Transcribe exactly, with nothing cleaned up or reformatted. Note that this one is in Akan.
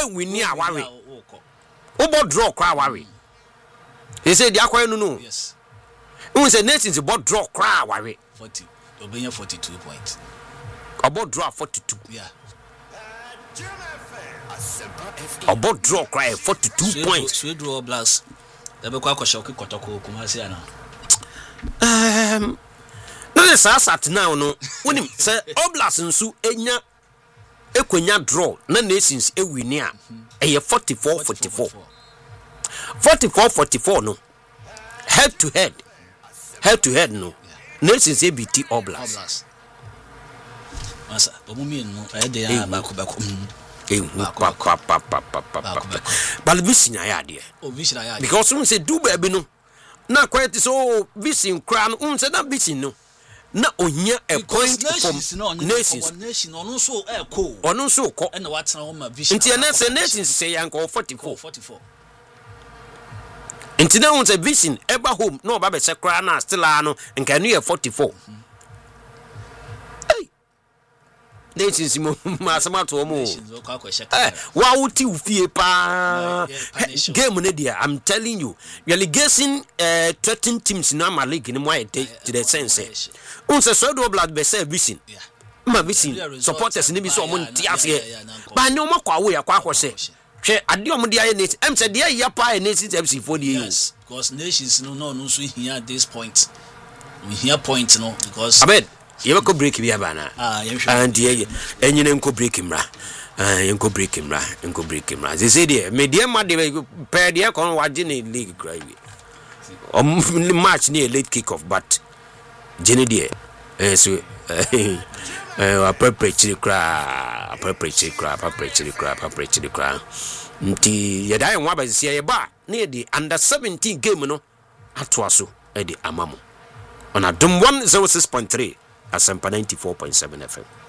wini a ware obo draw cry ware he said the akwa no no yes who say nations board draw cry ware forty obenya forty-two points about draw forty-two yeah about draw cry forty-two points so draw blast the be kwa kwasha okikotoko kumasi ana um no the sat now no wonim say Oblast nsu enya ekonya draw na nations e wini a eye forty-four forty-four forty-four forty-four no head to head head to head no nations e beat Oblast masa omumi no e dey ya ba ko ba ko eh pa pa pa pa pa but vision ya de oh vision ya because we say do baby no na quite so vision kra no we say na vision no na ohia a point from nations nation ono so e ko ono so ko e na watena ho ma vision nti na say nations say yanko forty-four forty-four nti na we say vision eba home no ba be se kra na still ano nka no ye forty-four hey nations mo masama to mo eh wa wuti ufie pa game ne dia I'm telling you relegation uh, thirteen teams na ma league ni mo ay to the sense un se so do blood be say vision ma vision supporters ni bi so mo ntiase ba ni o makwa wo ya kwa kwose hwe ade o mo dia ye nation em se dia ya pa nation F C for the yes because nations no no no so here at this point we here point no because abed you go break bi abana ah you and ye enyine nko break mra ah nko break mra nko break mra they say there media ma de per there kon waje ne league cry o match near late kick off but jene there eh so eh appropriate cry appropriate cry appropriate cry appropriate cry nti ye dai nwa ba sia ye ba na de under seventeen game no atoa so e de amamo on Adom one oh six point three Asempa ninety-four point seven F M.